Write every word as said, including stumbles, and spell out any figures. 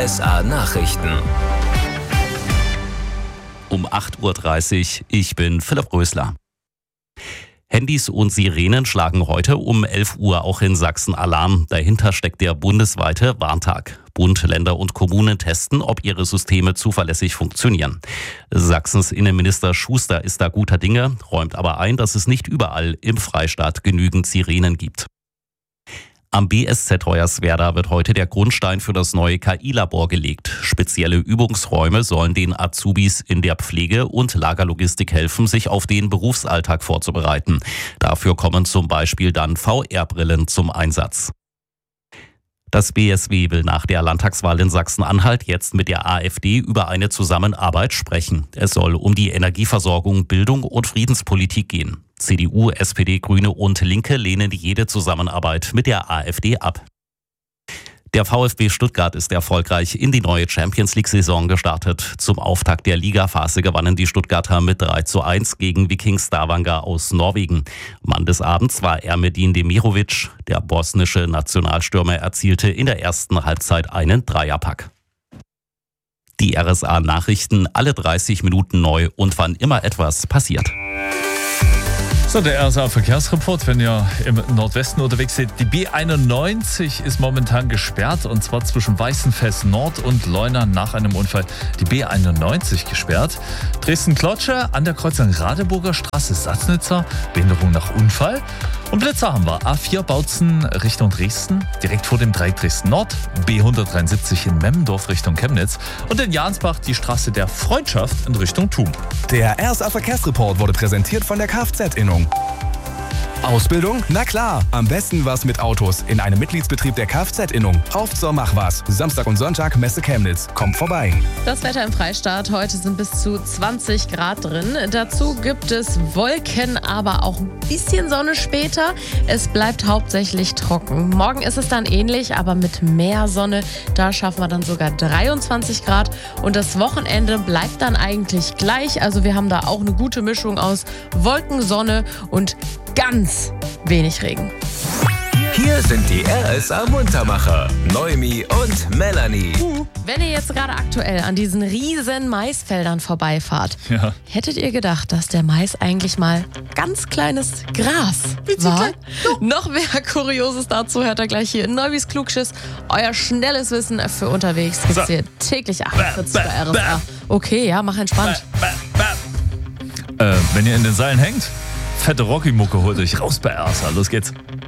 S A Nachrichten. Um acht Uhr dreißig, ich bin Philipp Rösler. Handys und Sirenen schlagen heute um elf Uhr auch in Sachsen Alarm. Dahinter steckt der bundesweite Warntag. Bund, Länder und Kommunen testen, ob ihre Systeme zuverlässig funktionieren. Sachsens Innenminister Schuster ist da guter Dinge, räumt aber ein, dass es nicht überall im Freistaat genügend Sirenen gibt. Am B S Z Hoyerswerda wird heute der Grundstein für das neue K I-Labor gelegt. Spezielle Übungsräume sollen den Azubis in der Pflege und Lagerlogistik helfen, sich auf den Berufsalltag vorzubereiten. Dafür kommen zum Beispiel dann V R-Brillen zum Einsatz. Das B S W will nach der Landtagswahl in Sachsen-Anhalt jetzt mit der AfD über eine Zusammenarbeit sprechen. Es soll um die Energieversorgung, Bildung und Friedenspolitik gehen. C D U, S P D, Grüne und Linke lehnen jede Zusammenarbeit mit der AfD ab. Der VfB Stuttgart ist erfolgreich in die neue Champions-League-Saison gestartet. Zum Auftakt der Ligaphase gewannen die Stuttgarter mit drei zu eins gegen Viking Stavanger aus Norwegen. Mann des Abends war Ermedin Demirovic. Der bosnische Nationalstürmer erzielte in der ersten Halbzeit einen Dreierpack. Die R S A-Nachrichten alle dreißig Minuten neu und wann immer etwas passiert. So, der R S A-Verkehrsreport, wenn ihr im Nordwesten unterwegs seid. Die B einundneunzig ist momentan gesperrt und zwar zwischen Weißenfels Nord und Leuna nach einem Unfall. Die B einundneunzig gesperrt. Dresden-Klotsche an der Kreuzung Radeburger Straße, Sassnitzer, Behinderung nach Unfall. Und Blitzer haben wir. A vier Bautzen Richtung Dresden, direkt vor dem Dreieck Dresden Nord. B hundertdreiundsiebzig in Memmendorf Richtung Chemnitz. Und in Jansbach die Straße der Freundschaft in Richtung Thun. Der R S A-Verkehrsreport wurde präsentiert von der Kfz-Innung. Ausbildung? Na klar, am besten was mit Autos in einem Mitgliedsbetrieb der Kfz-Innung. Auf zur Mach was. Samstag und Sonntag Messe Chemnitz. Kommt vorbei. Das Wetter im Freistaat. Heute sind bis zu zwanzig Grad drin. Dazu gibt es Wolken, aber auch ein bisschen Sonne später. Es bleibt hauptsächlich trocken. Morgen ist es dann ähnlich, aber mit mehr Sonne. Da schaffen wir dann sogar dreiundzwanzig Grad. Und das Wochenende bleibt dann eigentlich gleich. Also wir haben da auch eine gute Mischung aus Wolken, Sonne und ganz wenig Regen. Hier sind die R S A-Muntermacher, Noemi und Melanie. Wenn ihr jetzt gerade aktuell an diesen riesen Maisfeldern vorbeifahrt, Ja. hättet ihr gedacht, dass der Mais eigentlich mal ganz kleines Gras war? Noch mehr Kurioses dazu hört ihr gleich hier in Neumis Klugschiss. Euer schnelles Wissen für unterwegs gibt's hier täglich achtundvierzig bei R S A. Okay, ja, mach entspannt. Äh, wenn ihr in den Seilen hängt, fette Rocky-Mucke holt euch raus bei R S A. Los geht's.